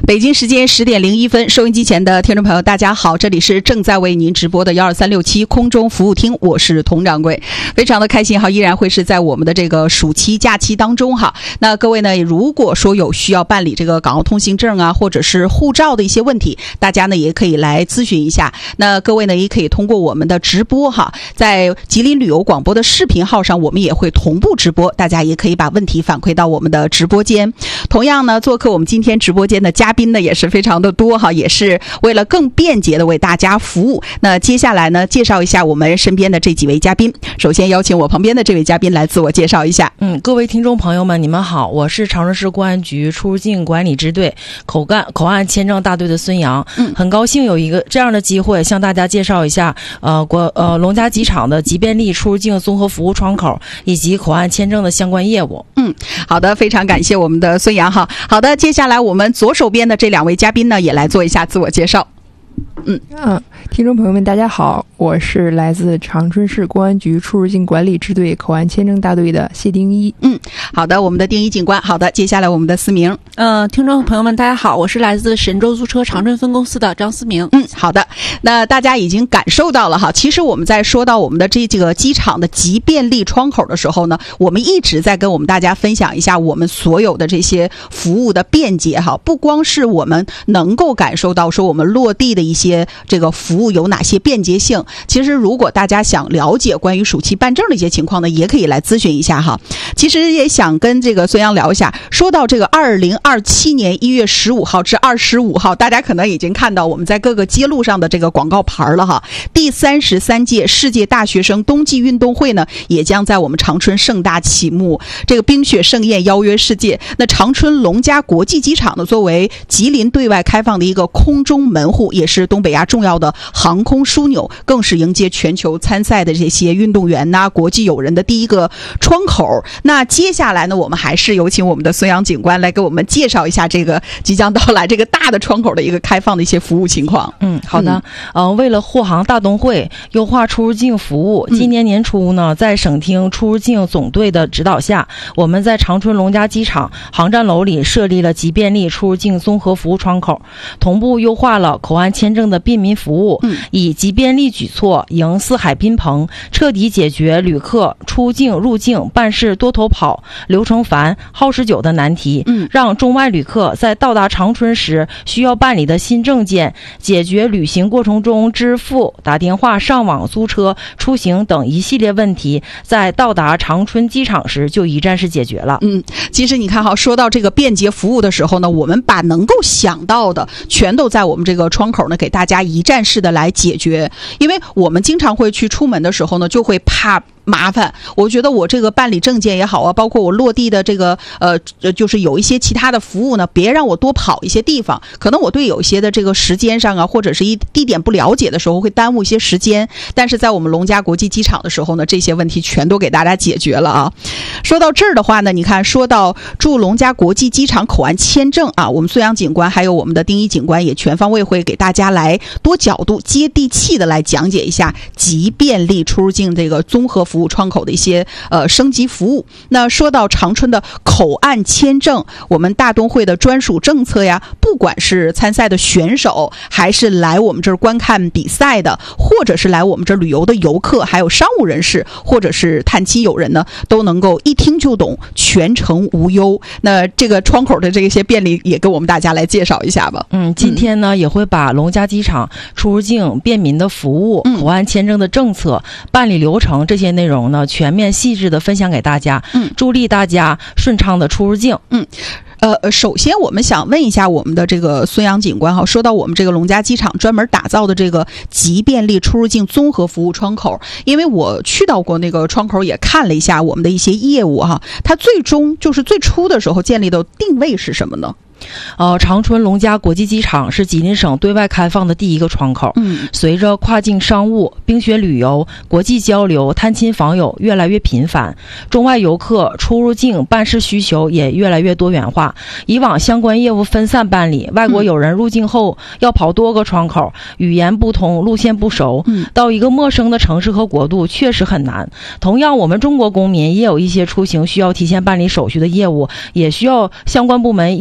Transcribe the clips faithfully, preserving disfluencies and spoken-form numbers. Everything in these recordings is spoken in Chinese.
北京时间十点零一分，收音机前的听众朋友大家好，这里是正在为您直播的幺二三六七空中服务厅，我是佟掌柜，非常的开心哈，依然会是在我们的这个暑期假期当中哈。那各位呢，如果说有需要办理这个港澳通行证啊，或者是护照的一些问题，大家呢也可以来咨询一下。那各位呢也可以通过我们的直播哈，在吉林旅游广播的视频号上，我们也会同步直播，大家也可以把问题反馈到我们的直播间。同样呢，做客我们今天直播间的嘉宾呢也是非常的多哈，也是为了更便捷的为大家服务。那接下来呢，介绍一下我们身边的这几位嘉宾。首先邀请我旁边的这位嘉宾来自我介绍一下。 嗯，各位听众朋友们，你们好，我是长春市公安局出入境管理支队口干口岸签证大队的孙杨。嗯，很高兴有一个这样的机会，向大家介绍一下呃国呃龙嘉机场的吉便利出入境综合服务窗口以及口岸签证的相关业务。 嗯，好的，非常感谢我们的孙杨哈。好的，接下来我们左手边的这两位嘉宾呢，也来做一下自我介绍。 嗯嗯，听众朋友们，大家好，我是来自长春市公安局出入境管理支队口岸签证大队的谢丁一。 嗯，好的，我们的丁一警官。好的，接下来我们的思明。 呃，听众朋友们，大家好，我是来自神州租车长春分公司的张思明。 嗯，好的，那大家已经感受到了哈。其实我们在说到我们的这这个机场的吉便利窗口的时候呢，我们一直在跟我们大家分享一下我们所有的这些服务的便捷哈。不光是我们能够感受到说我们落地的一些这个服务有哪些便捷性，其实如果大家想了解关于暑期办证的一些情况呢，也可以来咨询一下哈。其实也想跟这个孙杨聊一下，说到这个二零二七年一月十五号至二十五号，大家可能已经看到我们在各个街路上的这个广告牌了哈。第三十三届世界大学生冬季运动会呢，也将在我们长春盛大启幕。这个冰雪盛宴邀约世界，那长春龙嘉国际机场呢，作为吉林对外开放的一个空中门户，也是东北亚重要的航空枢纽，更是迎接全球参赛的这些运动员呐、啊、国际友人的第一个窗口。那接下来呢，我们还是有请我们的孙杨警官来给我们介绍一下这个即将到来这个大的窗口的一个开放的一些服务情况。 嗯，好的。嗯、呃，为了护航大冬会，优化出入境服务，今年年初呢，在省厅出入境总队的指导下，我们在长春龙嘉机场航站楼里设立了吉便利出入境综合服务窗口，同步优化了口岸签证的便民服务，嗯、以吉便利举措迎四海宾朋，彻底解决旅客出境入境办事多头跑、流程繁、耗时久的难题，嗯、让中外旅客在到达长春时需要办理的新证件、解决旅行过程中支付、打电话、上网、租车、出行等一系列问题，在到达长春机场时就一站式解决了。 嗯，其实你看哈，说到这个便捷服务的时候呢，我们把能够想到的全都在我们这个窗口呢，给大家一站式的来解决。因为我们经常会去出门的时候呢，就会怕麻烦，我觉得我这个办理证件也好啊，包括我落地的这个呃，就是有一些其他的服务呢，别让我多跑一些地方。可能我对有一些的这个时间上啊，或者是一地点不了解的时候，会耽误一些时间。但是在我们龙嘉国际机场的时候呢，这些问题全都给大家解决了啊。说到这儿的话呢，你看，说到驻龙嘉国际机场口岸签证啊，我们孙杨警官还有我们的丁一警官也全方位会给大家来多角度、接地气的来讲解一下吉便利出入境这个综合服务服务窗口的一些呃升级服务。那说到长春的口岸签证，我们大冬会的专属政策呀，不管是参赛的选手，还是来我们这儿观看比赛的，或者是来我们这儿旅游的游客，还有商务人士，或者是探亲友人呢，都能够一听就懂，全程无忧。那这个窗口的这些便利也给我们大家来介绍一下吧。 嗯，今天呢、嗯、也会把龙嘉机场出入境便民的服务、嗯、口岸签证的政策、办理流程这些内容呢，全面细致的分享给大家，嗯，助力大家顺畅的出入境。 嗯。呃，首先我们想问一下我们的这个孙杨警官哈，说到我们这个龙嘉机场专门打造的这个吉便利出入境综合服务窗口，因为我去到过那个窗口，也看了一下我们的一些业务哈，它最终就是最初的时候建立的定位是什么呢？ 呃，长春龙嘉国际机场是吉林省对外开放的第一个窗口。嗯，随着跨境商务、冰雪旅游、国际交流、探亲访友越来越频繁，中外游客出入境办事需求也越来越多元化。以往相关业务分散办理，外国友人入境后要跑多个窗口，语言不通，路线不熟，嗯，到一个陌生的城市和国度确实很难。同样，我们中国公民也有一些出行需要提前办理手续的业务，也需要相关部门一一办理。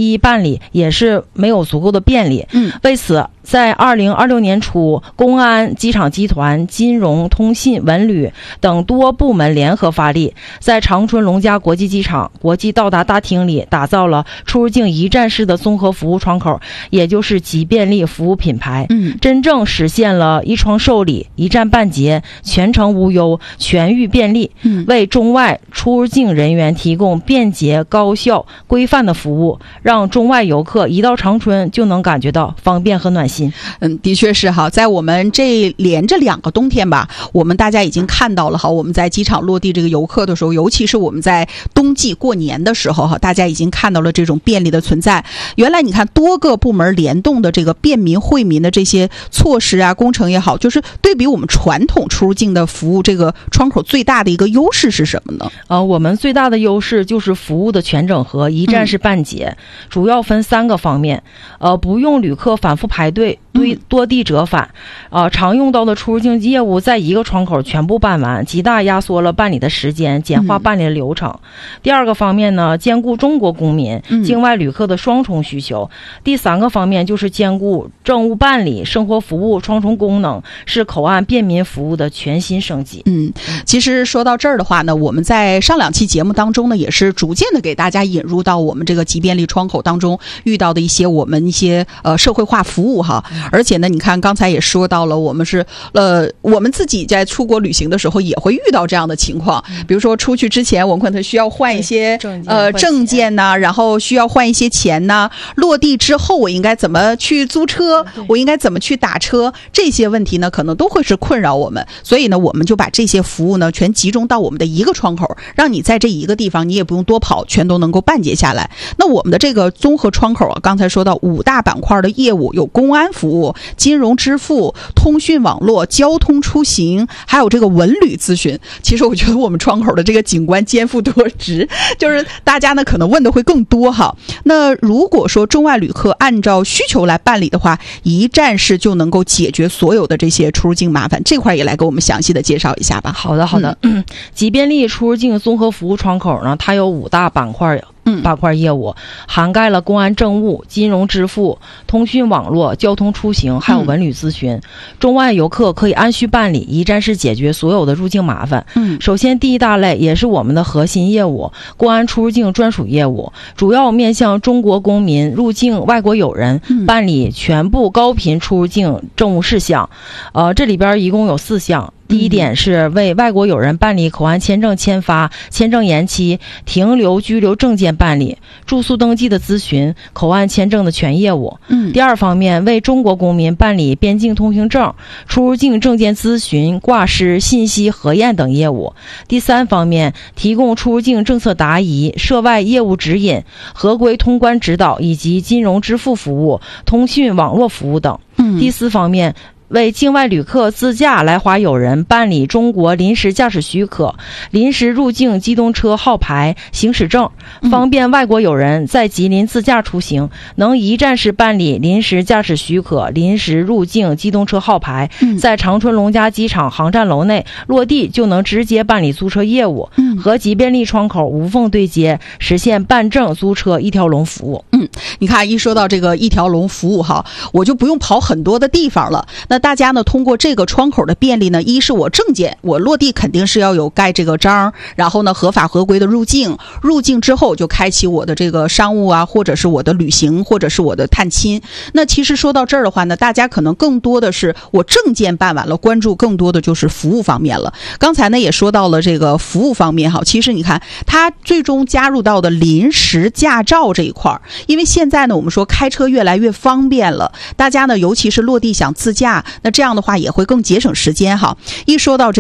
理也是没有足够的便利。 嗯， 为此，在二零二六年初，公安、机场集团、金融、通信、文旅等多部门联合发力，在长春龙嘉国际机场国际到达大厅里打造了出入境一站式的综合服务窗口，也就是极便利服务品牌。 嗯， 真正实现了一窗受理、一站办结、全程无忧、全域便利， 嗯， 为中外出入境人员提供便捷、高效、规范的服务，让中外游客一到长春就能感觉到方便和暖心。 嗯，的确是哈，在我们这连着两个冬天吧，我们大家已经看到了哈，我们在机场落地这个游客的时候，尤其是我们在冬季过年的时候哈，大家已经看到了这种便利的存在。原来你看多个部门联动的这个便民惠民的这些措施啊，工程也好，就是对比我们传统出入境的服务，这个窗口最大的一个优势是什么呢？ 呃，我们最大的优势就是服务的全整合，一站式办结，嗯、主要分三个方面。呃，不用旅客反复排队。对，多地折返，呃，常用到的出入境业务在一个窗口全部办完，极大压缩了办理的时间，简化办理的流程。嗯、第二个方面呢，兼顾中国公民、嗯、境外旅客的双重需求。第三个方面就是兼顾政务办理、生活服务双重功能，是口岸便民服务的全新升级。 嗯，其实说到这儿的话呢，我们在上两期节目当中呢，也是逐渐的给大家引入到我们这个极便利窗口当中遇到的一些我们一些呃社会化服务哈。而且呢，你看刚才也说到了，我们是呃，我们自己在出国旅行的时候也会遇到这样的情况，比如说出去之前，我们可能需要换一些呃证件呐、啊，然后需要换一些钱呐、啊，落地之后我应该怎么去租车，我应该怎么去打车，这些问题呢，可能都会是困扰我们。所以呢，我们就把这些服务呢，全集中到我们的一个窗口，让你在这一个地方，你也不用多跑，全都能够办结下来。那我们的这个综合窗口啊，刚才说到五大板块的业务，有公安服务。金融支付、通讯网络、交通出行，还有这个文旅咨询。其实我觉得我们窗口的这个景观肩负多职，就是大家呢可能问的会更多哈。那如果说中外旅客按照需求来办理的话，一站式就能够解决所有的这些出入境麻烦，这块也来给我们详细的介绍一下吧。 好的，好的。嗯，极便利出入境综合服务窗口呢，它有五大板块。 嗯， 八块业务涵盖了公安政务、金融支付、通讯网络、交通出行，还有文旅咨询。嗯、中外游客可以按需办理，一站式解决所有的入境麻烦。 嗯， 首先第一大类也是我们的核心业务，公安出入境专属业务，主要面向中国公民入境外国友人、嗯、办理全部高频出入境政务事项。呃，这里边一共有四项。第一点是为外国友人办理口岸签证签发、签证延期、停留居留证件办理、住宿登记的咨询、口岸签证的全业务。 嗯， 第二方面，为中国公民办理边境通行证、出入境证件咨询、挂失、信息核验等业务。第三方面，提供出入境政策答疑、涉外业务指引、合规通关指导以及金融支付服务、通讯网络服务等。 嗯， 第四方面，为境外旅客自驾来华友人办理中国临时驾驶许可、临时入境机动车号牌、行驶证，方便外国友人在吉林自驾出行，能一站式办理临时驾驶许可、临时入境机动车号牌，在长春龙嘉机场航站楼内落地就能直接办理租车业务，和极便利窗口无缝对接，实现办证租车一条龙服务。 嗯，你看一说到这个一条龙服务哈，我就不用跑很多的地方了。那大家呢通过这个窗口的便利呢，一是我证件，我落地肯定是要有盖这个章，然后呢合法合规的入境，入境之后就开启我的这个商务啊，或者是我的旅行，或者是我的探亲。那其实说到这儿的话呢，大家可能更多的是我证件办完了，关注更多的就是服务方面了。刚才呢也说到了这个服务方面哈，其实你看它最终加入到的临时驾照这一块，因为现在呢我们说开车越来越方便了，大家呢尤其是落地想自驾，那这样的话也会更节省时间哈。一说到这